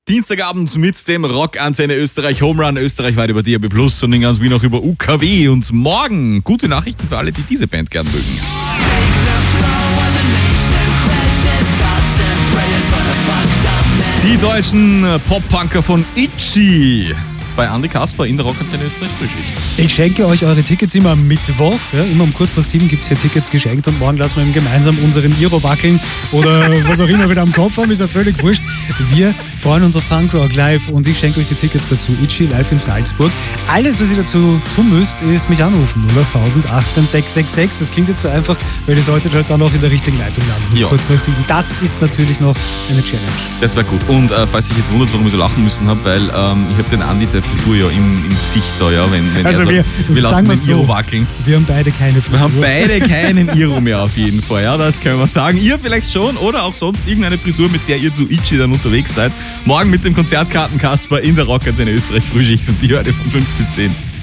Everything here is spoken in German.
Dienstagabend mit dem Rockantenne Österreich Home Run, österreichweit über DAB+, und in ganz Wien auch über UKW. Und morgen gute Nachrichten für alle, die diese Band gern mögen. Die deutschen Pop-Punker von Itchy bei Andi Kasper in der Rockantenne Österreich Frühschicht. Ich schenke euch eure Tickets immer am Mittwoch. Ja, immer um kurz nach 7 gibt es hier Tickets geschenkt und morgen lassen wir ihm gemeinsam unseren Iro wackeln oder was auch immer wir da am Kopf haben, ist ja völlig wurscht. Wir freuen uns auf Punkrock live und ich schenke euch die Tickets dazu. Itchy live in Salzburg. Alles, was ihr dazu tun müsst, ist mich anrufen. 08000 18 666. Das klingt jetzt so einfach, weil ihr solltet halt dann auch in der richtigen Leitung landen. Ja. Kurz nach 7. Das ist natürlich noch eine Challenge. Das wäre gut. Und falls ich jetzt wundert, warum ich so lachen müssen habe, weil ich habe den Andi seine Frisur ja im Gesicht da, ja, wenn also er sagt, wir lassen den Iro wackeln. Wir haben beide keine Frisur. Wir haben beide keinen Iro mehr auf jeden Fall, ja, das können wir sagen. Ihr vielleicht schon oder auch sonst irgendeine Frisur, mit der ihr zu Itchy dann unterwegs seid. Morgen mit dem Konzertkartenkasper in der Rockantenne Österreich Frühschicht und die hört ihr von 5 bis 10.